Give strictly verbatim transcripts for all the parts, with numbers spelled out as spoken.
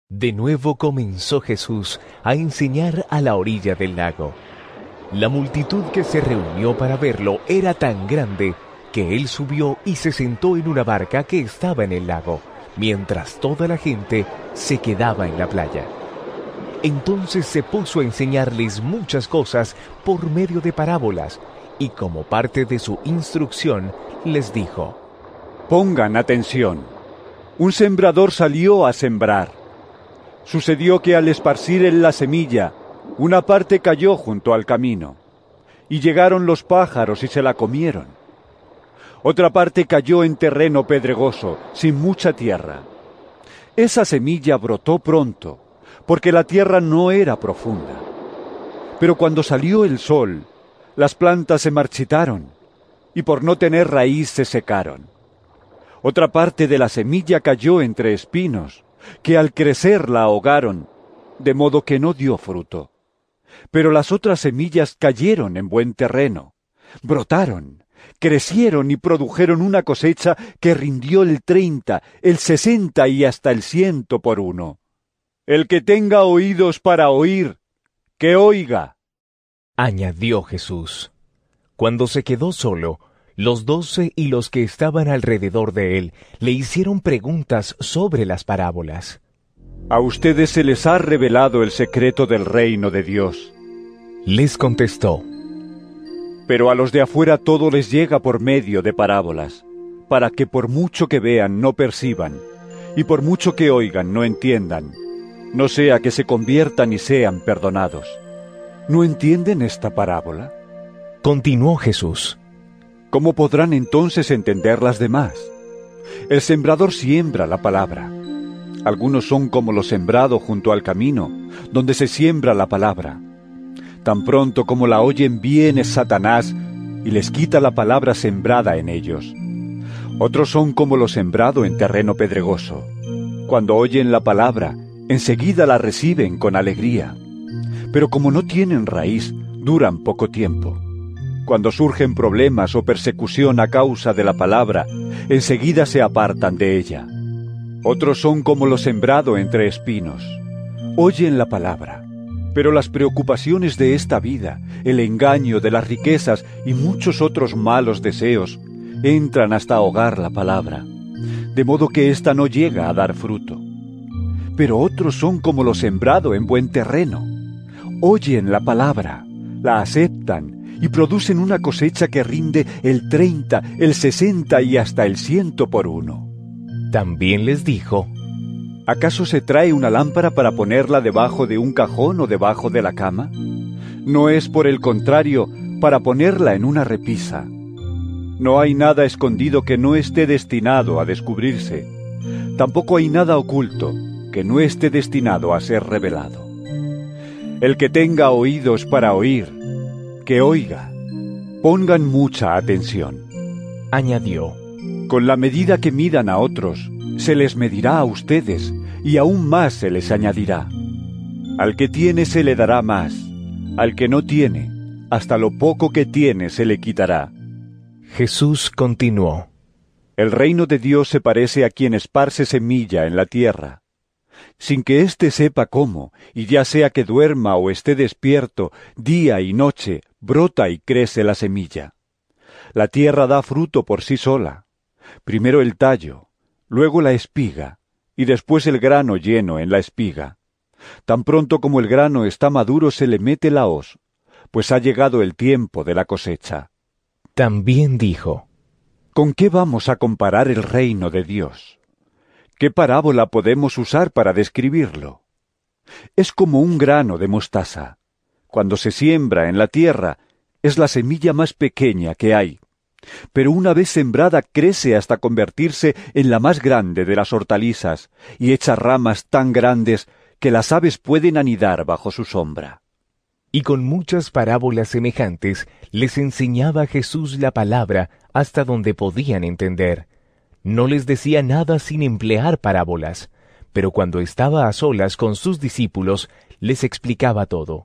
De nuevo comenzó Jesús a enseñar a la orilla del lago. La multitud que se reunió para verlo era tan grande que él subió y se sentó en una barca que estaba en el lago, mientras toda la gente se quedaba en la playa. Entonces se puso a enseñarles muchas cosas por medio de parábolas, y como parte de su instrucción les dijo: Pongan atención. Un sembrador salió a sembrar. Sucedió que al esparcir él la semilla, una parte cayó junto al camino, y llegaron los pájaros y se la comieron. Otra parte cayó en terreno pedregoso, sin mucha tierra. Esa semilla brotó pronto, porque la tierra no era profunda. Pero cuando salió el sol, las plantas se marchitaron, y por no tener raíz se secaron. Otra parte de la semilla cayó entre espinos, que al crecer la ahogaron, de modo que no dio fruto. Pero las otras semillas cayeron en buen terreno, brotaron, crecieron y produjeron una cosecha que rindió el treinta, el sesenta y hasta el ciento por uno. El que tenga oídos para oír, que oiga. Añadió Jesús. Cuando se quedó solo, los doce y los que estaban alrededor de él le hicieron preguntas sobre las parábolas. A ustedes se les ha revelado el secreto del reino de Dios. Les contestó: Pero a los de afuera todo les llega por medio de parábolas, para que por mucho que vean no perciban, y por mucho que oigan no entiendan, no sea que se conviertan y sean perdonados. ¿No entienden esta parábola? Continuó Jesús: ¿Cómo podrán entonces entender las demás? El sembrador siembra la palabra. Algunos son como lo sembrado junto al camino, donde se siembra la palabra. Tan pronto como la oyen, viene Satanás y les quita la palabra sembrada en ellos. Otros son como lo sembrado en terreno pedregoso. Cuando oyen la palabra, enseguida la reciben con alegría. Pero como no tienen raíz, duran poco tiempo. Cuando surgen problemas o persecución a causa de la palabra, enseguida se apartan de ella. Otros son como lo sembrado entre espinos. Oyen la palabra, pero las preocupaciones de esta vida, el engaño de las riquezas y muchos otros malos deseos entran hasta ahogar la palabra, de modo que ésta no llega a dar fruto. Pero otros son como lo sembrado en buen terreno. Oyen la palabra, la aceptan y producen una cosecha que rinde el treinta, el sesenta y hasta el ciento por uno. También les dijo: ¿Acaso se trae una lámpara para ponerla debajo de un cajón o debajo de la cama? No es, por el contrario, para ponerla en una repisa. No hay nada escondido que no esté destinado a descubrirse. Tampoco hay nada oculto que no esté destinado a ser revelado. El que tenga oídos para oír, que oiga. Pongan mucha atención. Añadió: Con la medida que midan a otros, se les medirá a ustedes, y aún más se les añadirá. Al que tiene se le dará más, al que no tiene, hasta lo poco que tiene se le quitará. Jesús continuó: El reino de Dios se parece a quien esparce semilla en la tierra. Sin que éste sepa cómo, y ya sea que duerma o esté despierto, día y noche, brota y crece la semilla. La tierra da fruto por sí sola. Primero el tallo, luego la espiga, y después el grano lleno en la espiga. Tan pronto como el grano está maduro se le mete la hoz, pues ha llegado el tiempo de la cosecha. También dijo: ¿Con qué vamos a comparar el reino de Dios? ¿Qué parábola podemos usar para describirlo? Es como un grano de mostaza. Cuando se siembra en la tierra, es la semilla más pequeña que hay. Pero una vez sembrada crece hasta convertirse en la más grande de las hortalizas y echa ramas tan grandes que las aves pueden anidar bajo su sombra. Y con muchas parábolas semejantes les enseñaba Jesús la palabra hasta donde podían entender. No les decía nada sin emplear parábolas, pero cuando estaba a solas con sus discípulos, les explicaba todo.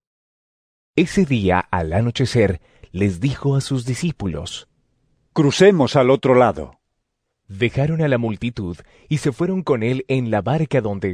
Ese día, al anochecer, les dijo a sus discípulos: Crucemos al otro lado. Dejaron a la multitud y se fueron con él en la barca donde